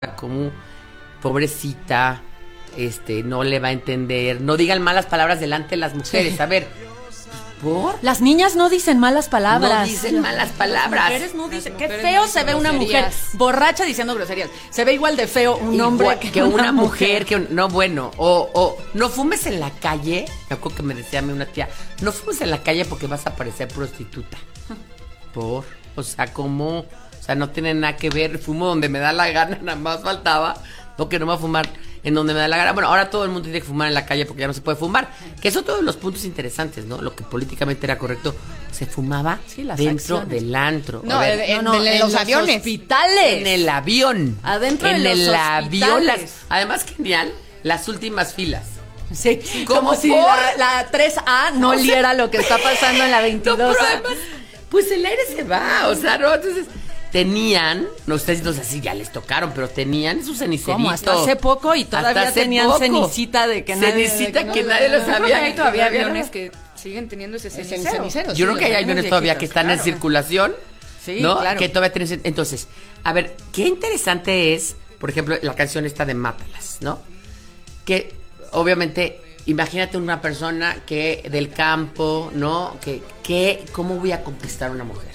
como pobrecita, no le va a entender, no digan malas palabras delante de las mujeres. A ver, ¿por? Las niñas no dicen malas palabras. No dicen malas palabras. Las mujeres no dicen. Qué feo se ve una mujer borracha diciendo groserías. Se ve igual de feo un hombre que una mujer. No, bueno. O no fumes en la calle. Me acuerdo que me decía a mí una tía, no fumes en la calle porque vas a parecer prostituta. ¿Por? O sea, ¿cómo? O sea, no tiene nada que ver. Fumo donde me da la gana, nada más faltaba. No, que no me voy a fumar en donde me da la gana. Bueno, ahora todo el mundo tiene que fumar en la calle porque ya no se puede fumar. Que eso todos los puntos interesantes, ¿no? Lo que políticamente era correcto. Se fumaba dentro del antro. No, en los aviones. Hospitales. En el avión. Adentro de los hospitales. Avión. Además, genial, las últimas filas. Sí, como si la 3A no oliera lo que está pasando en la 22. No, pero además, pues el aire se va, o sea, ¿no? Entonces tenían, no sé si ya les tocaron, pero tenían su cenicerito. ¿Cómo? Hasta hace poco y todavía tenían cenicita de que nadie... Cenicita que nadie lo sabía. Hay todavía aviones que siguen teniendo ese cenicero. Yo creo que hay aviones todavía que están en circulación, sí, ¿no? Claro. Que todavía tienen... Entonces, a ver, qué interesante es, por ejemplo, la canción esta de Mátalas, ¿no? Que, obviamente, imagínate una persona que del campo, ¿no? ¿Cómo voy a conquistar a una mujer?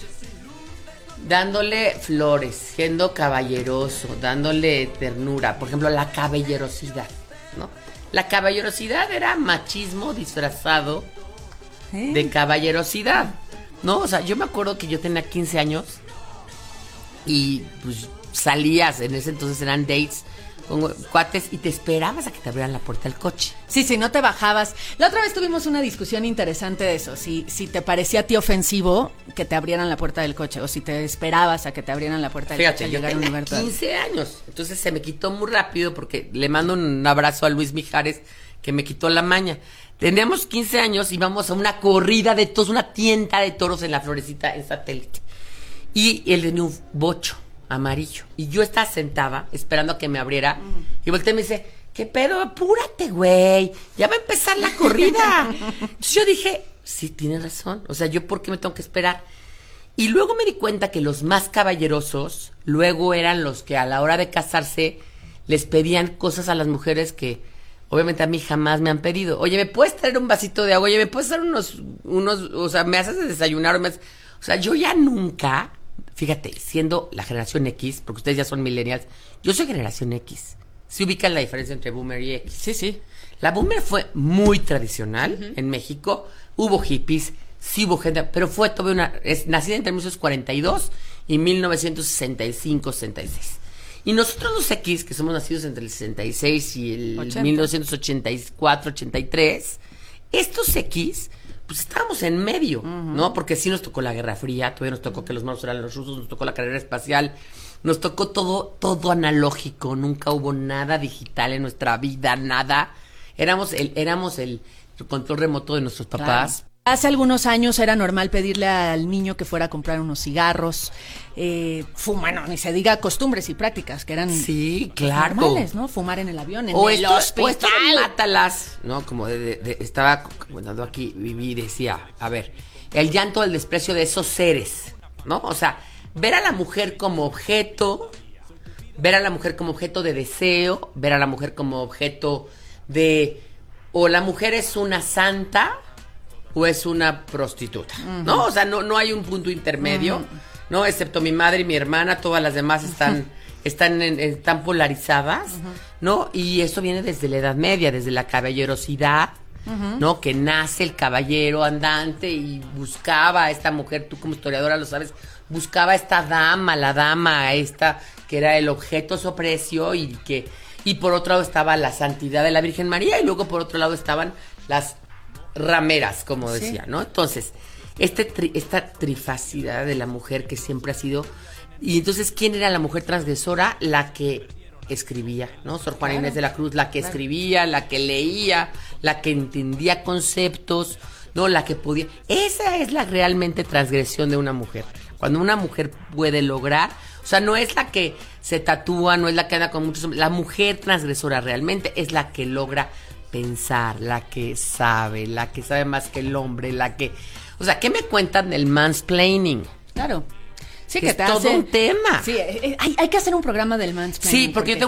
Dándole flores, siendo caballeroso, dándole ternura. Por ejemplo, la caballerosidad, ¿no? La caballerosidad era machismo disfrazado de caballerosidad, ¿no? O sea, yo me acuerdo que yo tenía 15 años y pues salías, en ese entonces eran dates con cuates y te esperabas a que te abrieran la puerta del coche. Sí, no te bajabas. La otra vez tuvimos una discusión interesante de eso, si te parecía a ti ofensivo que te abrieran la puerta del coche o si te esperabas a que te abrieran la puerta del coche al llegar a un lugar. Fíjate, yo tenía 15 años, entonces se me quitó muy rápido porque le mando un abrazo a Luis Mijares que me quitó la maña. Teníamos 15 años y íbamos a una corrida de toros, una tienda de toros en la Florecita en Satélite. Y él tenía un bocho amarillo. Y yo estaba sentada esperando a que me abriera. Y volteé y me dice, ¿qué pedo? Apúrate, güey. Ya va a empezar la corrida. Entonces yo dije, sí, tienes razón. O sea, ¿yo por qué me tengo que esperar? Y luego me di cuenta que los más caballerosos luego eran los que a la hora de casarse les pedían cosas a las mujeres que obviamente a mí jamás me han pedido. Oye, ¿me puedes traer un vasito de agua? Oye, ¿me puedes traer unos, o sea, ¿me haces de desayunar? O sea, yo ya nunca... Fíjate, siendo la generación X, porque ustedes ya son millennials, yo soy generación X. ¿Se ubican la diferencia entre Boomer y X? Sí. La Boomer fue muy tradicional en México. Hubo hippies, sí hubo gente, pero fue todavía nacida entre 1942 y 1965-66. Y nosotros los X, que somos nacidos entre el 66 y el 1984-83, estos X... pues estábamos en medio, ¿no? Porque sí nos tocó la Guerra Fría, todavía nos tocó que los malos eran los rusos, nos tocó la carrera espacial, nos tocó todo analógico, nunca hubo nada digital en nuestra vida, nada. Éramos el control remoto de nuestros papás. Claro. Hace algunos años era normal pedirle al niño que fuera a comprar unos cigarros, bueno, ni se diga costumbres y prácticas que eran normales, ¿no? Fumar en el avión, en el hospital. Mátalas, ¿no? Como estaba comentando aquí, Vivi decía, a ver, el llanto, el desprecio de esos seres, ¿no? O sea, ver a la mujer como objeto, ver a la mujer como objeto de deseo, ver a la mujer como objeto de, o la mujer es una santa o es una prostituta, ¿no? O sea, no hay un punto intermedio, ¿no? Excepto mi madre y mi hermana, todas las demás están polarizadas, ¿no? Y eso viene desde la Edad Media, desde la caballerosidad, ¿no? Que nace el caballero andante y buscaba a esta mujer, tú como historiadora lo sabes, buscaba a esta dama, la dama esta que era el objeto soprecio y por otro lado estaba la santidad de la Virgen María y luego por otro lado estaban las rameras, como decía, ¿no? Entonces, esta trifacidad de la mujer que siempre ha sido... Y entonces, ¿quién era la mujer transgresora? La que escribía, ¿no? Sor Juana Inés de la Cruz, la que escribía, la que leía, la que entendía conceptos, ¿no? La que podía... Esa es la realmente transgresión de una mujer. Cuando una mujer puede lograr... O sea, no es la que se tatúa, no es la que anda con muchos hombres. La mujer transgresora realmente es la que logra pensar, la que sabe más que el hombre, la que... O sea, ¿qué me cuentan del mansplaining? Claro. Sí, que es todo un tema. Sí, hay que hacer un programa del mansplaining. Sí, porque yo tengo